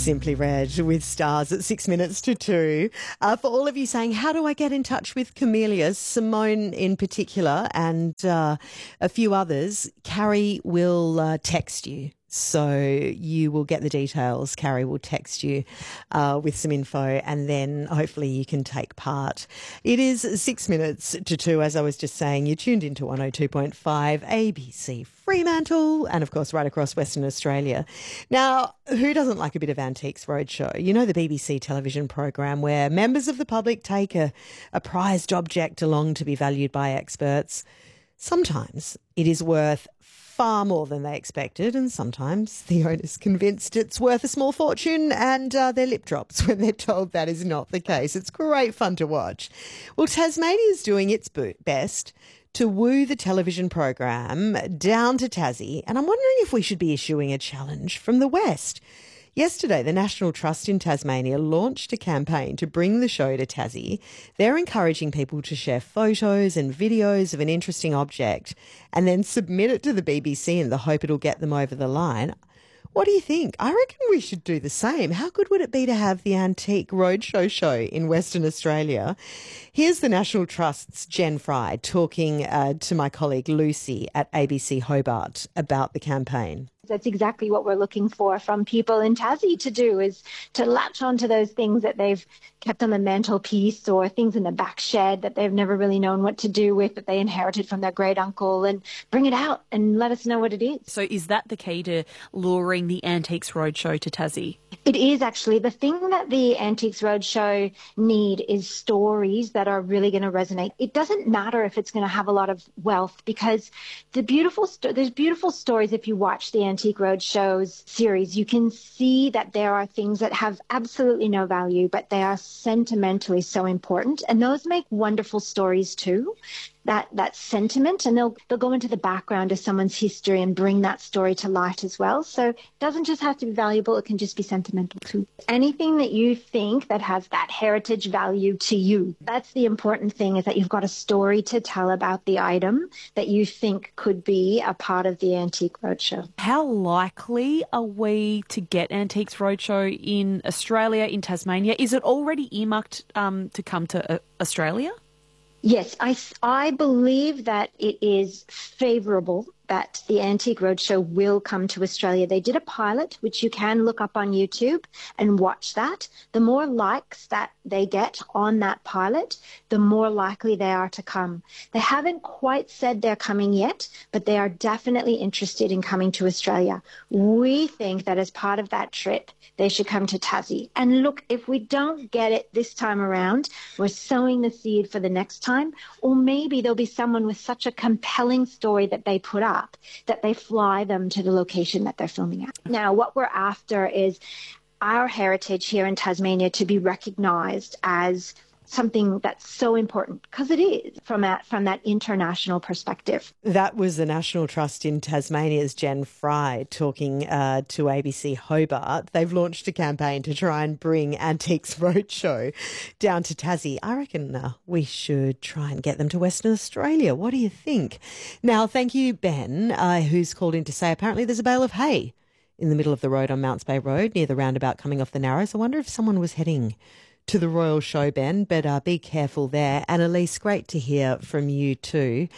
Simply Red with stars at 6 minutes to 2. For all of you saying, how do I get in touch with Camellia, Simone in particular, and a few others, Carrie will text you. So you will get the details. Carrie will text you with some info, and then hopefully you can take part. It is 6 minutes to 2, as I was just saying. You're tuned into 102.5 ABC Fremantle and, of course, right across Western Australia. Now, who doesn't like a bit of Antiques Roadshow? You know, the BBC television program where members of the public take a prized object along to be valued by experts. Sometimes it is worth far more than they expected, and sometimes the owner's convinced it's worth a small fortune, and their lip drops when they're told that is not the case. It's great fun to watch. Well, Tasmania's doing its best to woo the television program down to Tassie, and I'm wondering if we should be issuing a challenge from the West. Yesterday, the National Trust in Tasmania launched a campaign to bring the show to Tassie. They're encouraging people to share photos and videos of an interesting object and then submit it to the BBC in the hope it'll get them over the line. What do you think? I reckon we should do the same. How good would it be to have the Antique Roadshow show in Western Australia? Here's the National Trust's Jen Fry talking to my colleague Lucy at ABC Hobart about the campaign. That's exactly what we're looking for from people in Tassie to do, is to latch onto those things that they've kept on the mantelpiece or things in the back shed that they've never really known what to do with, that they inherited from their great uncle, and bring it out and let us know what it is. So is that the key to luring the Antiques Roadshow to Tassie? It is actually. The thing that the Antiques Roadshow need is stories that are really going to resonate. It doesn't matter if it's going to have a lot of wealth, because there's beautiful stories. If you watch the Antique Roadshow's series, you can see that there are things that have absolutely no value, but they are sentimentally so important, and those make wonderful stories too. That sentiment, and they'll go into the background of someone's history and bring that story to light as well. So it doesn't just have to be valuable, it can just be sentimental too. Anything that you think that has that heritage value to you, that's the important thing, is that you've got a story to tell about the item that you think could be a part of the Antique Roadshow. How likely are we to get Antiques Roadshow in Australia, in Tasmania? Is it already earmarked to come to Australia? Yes, I believe that it is favourable that the Antique Roadshow will come to Australia. They did a pilot, which you can look up on YouTube and watch that. The more likes that they get on that pilot, the more likely they are to come. They haven't quite said they're coming yet, but they are definitely interested in coming to Australia. We think that as part of that trip, they should come to Tassie. And look, if we don't get it this time around, we're sowing the seed for the next time, or maybe there'll be someone with such a compelling story that they put up that they fly them to the location that they're filming at. Now, what we're after is our heritage here in Tasmania to be recognised as something that's so important, because it is from that international perspective. That was the National Trust in Tasmania's Jen Fry talking to ABC Hobart. They've launched a campaign to try and bring Antiques Roadshow down to Tassie. I reckon we should try and get them to Western Australia. What do you think? Now, thank you, Ben, who's called in to say apparently there's a bale of hay in the middle of the road on Mounts Bay Road near the roundabout coming off the Narrows. I wonder if someone was heading to the Royal Show, Ben, but be careful there. And Elise, great to hear from you too.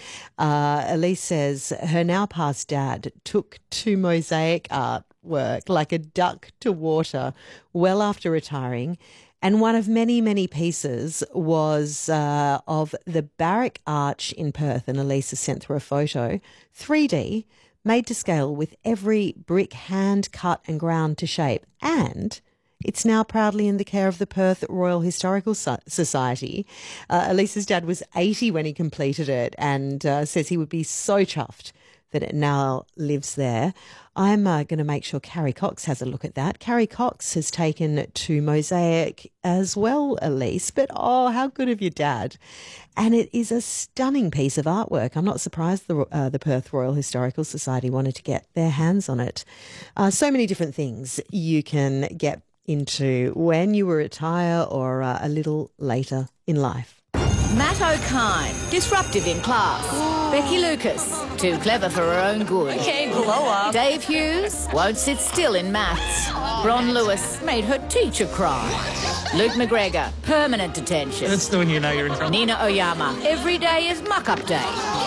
Elise says her now passed dad took to mosaic artwork like a duck to water well after retiring. And one of many, many pieces was of the Barrack Arch in Perth, and Elise has sent through a photo, 3D, made to scale with every brick hand cut and ground to shape. And it's now proudly in the care of the Perth Royal Historical Society. Elisa's dad was 80 when he completed it, and says he would be so chuffed that it now lives there. I'm going to make sure Carrie Cox has a look at that. Carrie Cox has taken to mosaic as well, Elise, but how good of your dad. And it is a stunning piece of artwork. I'm not surprised the Perth Royal Historical Society wanted to get their hands on it. So many different things you can get into when you retire or a little later in life. Matt O'Kine, disruptive in class. Becky Lucas, too clever for her own good. Okay, blow up. Dave Hughes won't sit still in maths. Bron Lewis made her teacher cry. Luke McGregor, permanent detention. That's when you know you're in trouble. Nina Oyama, every day is muck-up day.